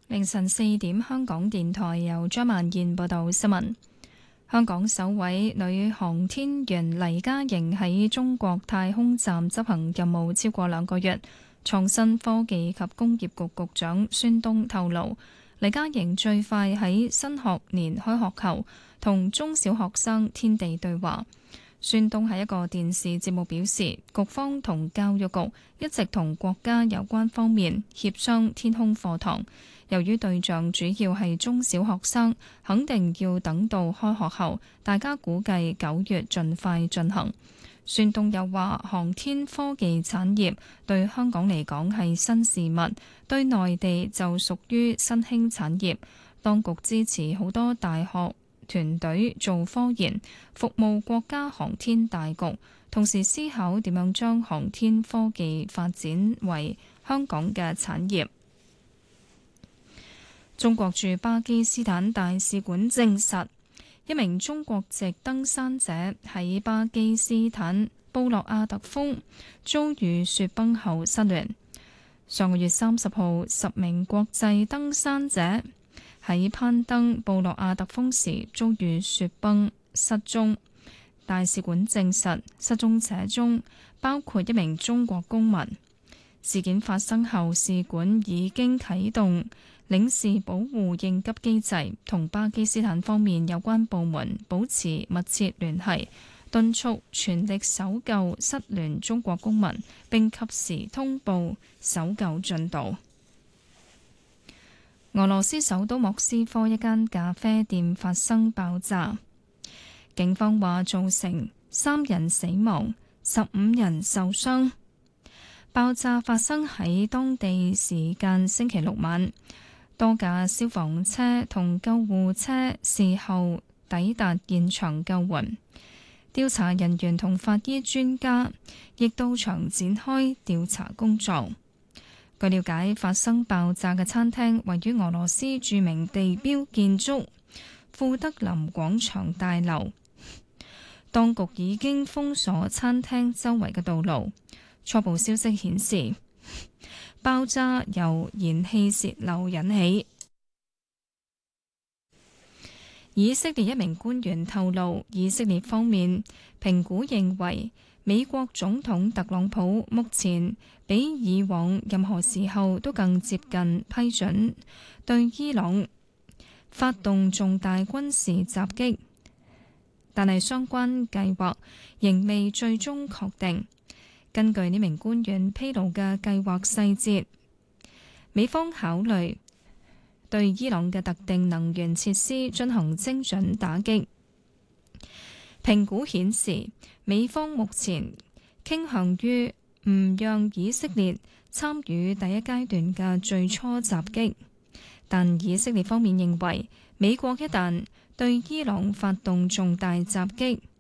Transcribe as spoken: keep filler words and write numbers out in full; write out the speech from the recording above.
凌晨四點，香港電台由張曼燕報道新聞。香港首位女航天員黎嘉瑩喺中國太空站執行任務超過兩個月。創新科技及工業局局長孫東透露，黎嘉瑩最快喺新學年開學後同中小學生天地對話。孫東喺一個電視節目表示，局方同教育局一直同國家有關方面協商天空課堂。由於對象主要係中小學生，肯定要等到開學後，大家估計九月盡快進行。孫東又話，航天科技產業對香港嚟講係新事物，對內地就屬於新興產業。當局支持好多大學團隊做科研，服務國家航天大局，同時思考點樣將航天科技發展為香港嘅產業。中國駐巴基斯坦大使館證實，一名中國籍登山者喺巴基斯坦布洛阿特峰遭遇雪崩後失聯。上個月三十號，十名國際登山者喺攀登布洛阿特峰時遭遇雪崩失蹤。大使館證實，失蹤者中包括一名中國公民。事件發生後，使館已經啟動領事保護應急機制，同巴基斯坦方面有關部門保持密切聯繫，敦促全力搜救失聯中國公民，並及時通報搜救進度。俄羅斯首都莫斯科一間咖啡店發生爆炸，警方話造成三人死亡，十五人受傷。爆炸發生喺當地時間星期六晚。多架消防車同救護車事後抵達現場救援，調查人員同法醫專家亦到場展開調查工作。據了解，發生爆炸嘅餐廳位於俄羅斯著名地標建築庫德林廣場大樓，當局已經封鎖餐廳周圍嘅道路。初步消息顯示，爆炸由燃氣洩漏引起。以色列一名官員透露，以色列方面評估認為，美國總統特朗普目前比以往任何時候都更接近批准對伊朗發動重大軍事襲擊，但係相關計劃仍未最終確定。根據呢名官員披露嘅計劃細節，美方考慮對伊朗嘅特定能源設施進行精準打擊。評估顯示，美方目前傾向於唔讓以色列參與第一階段嘅最初襲擊，但以色列方面認為，美國一旦對伊朗發動重大襲擊，